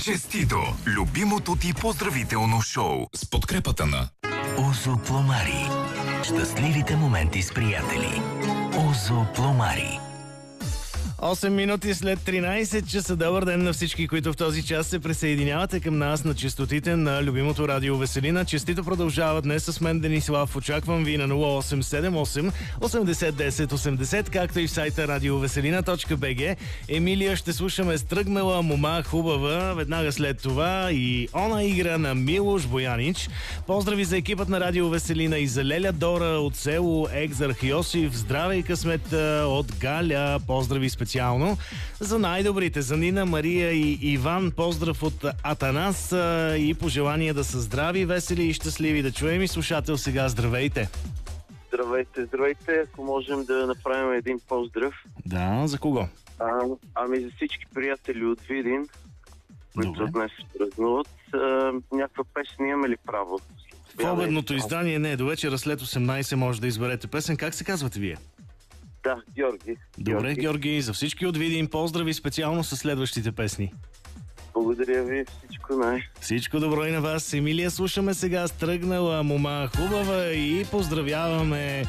Честито! Любимото ти поздравително шоу с подкрепата на Озо Пломари. Щастливите моменти с приятели. Озо Пломари. 8 минути след 13 часа. Добър ден на всички, които в този час се присъединявате към нас на честотите на любимото радио Веселина. Честито продължава днес с мен, Денислав. Очаквам ви на 0878 80 10 80, както и в сайта radioveselina.bg. Емилия ще слушаме Стръгнала мома хубава. Веднага след това и она игра на Милош Боянич. Поздрави за екипът на Радио Веселина и за Леля Дора от село Екзарх Йосиф. Здраве и късмет от Галя. Поздрави специално за най-добрите, за Нина, Мария и Иван. Поздрав от Атанас и пожелания да са здрави, весели и щастливи. Да чуем и слушател сега. Здравейте! Здравейте! Ако можем да направим един поздрав. Да, за кого? За всички приятели от Видин, които Добре. днес празнуват. Някаква песен имаме ли право? В обедното издание не, до вечера след 18 може да изберете песен. Как се казвате вие? Да, Георги. Добре, Георги, за всички от Видин поздрави специално с следващите песни. Благодаря ви, всичко най. Всичко добро и на вас. Емилия, слушаме сега Стръгнала мома хубава и поздравяваме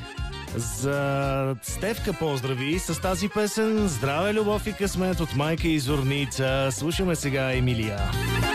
за Стевка поздрави с тази песен. Здраве, любов и късмет от майка и Зорница. Слушаме сега Емилия.